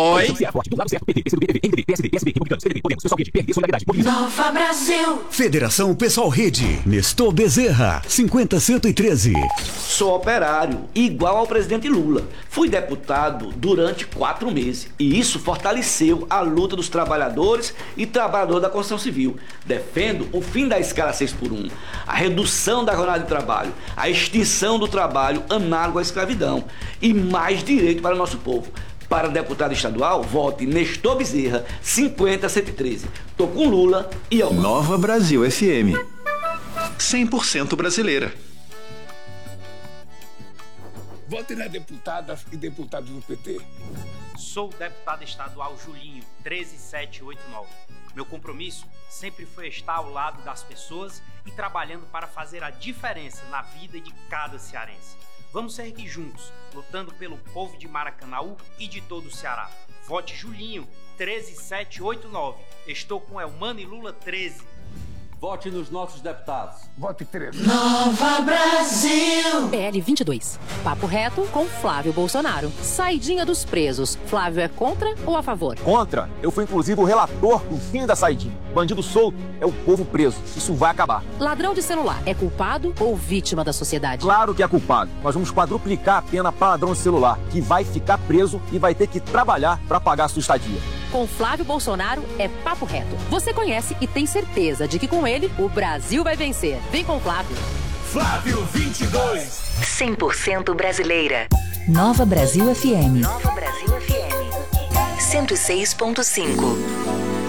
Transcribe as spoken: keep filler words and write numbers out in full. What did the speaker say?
Oi. Nova Brasil. Federação Pessoal Rede. Nestor Bezerra, cinquenta cento e treze. Sou operário, igual ao presidente Lula. Fui deputado durante quatro meses e isso fortaleceu a luta dos trabalhadores e trabalhadores da construção civil. Defendo o fim da escala seis por um, a redução da jornada de trabalho, a extinção do trabalho análogo à escravidão e mais direito para o nosso povo. Para deputado estadual, vote Nestor Bezerra, cinquenta cento e treze. Tô com Lula e ao Nova Brasil F M. cem por cento brasileira. Vote nas deputadas e deputados do P T. Sou o deputado estadual Julinho, treze sete oito nove. Meu compromisso sempre foi estar ao lado das pessoas e trabalhando para fazer a diferença na vida de cada cearense. Vamos seguir juntos, lutando pelo povo de Maracanaú e de todo o Ceará. Vote Julinho, treze sete oito nove. Estou com Elmano e Lula, treze. Vote nos nossos deputados. Vote treze. Nova Brasil. P L vinte e dois. Papo reto com Flávio Bolsonaro. Saidinha dos presos. Flávio é contra ou a favor? Contra. Eu fui inclusive o relator do fim da saidinha. Bandido solto é o povo preso. Isso vai acabar. Ladrão de celular é culpado ou vítima da sociedade? Claro que é culpado. Nós vamos quadruplicar a pena para ladrão de celular, que vai ficar preso e vai ter que trabalhar para pagar a sua estadia. Com Flávio Bolsonaro é papo reto. Você conhece e tem certeza de que com ele o Brasil vai vencer. Vem com o Flávio. Flávio vinte e dois. cem por cento brasileira. Nova Brasil F M. Nova Brasil F M. cento e seis ponto cinco.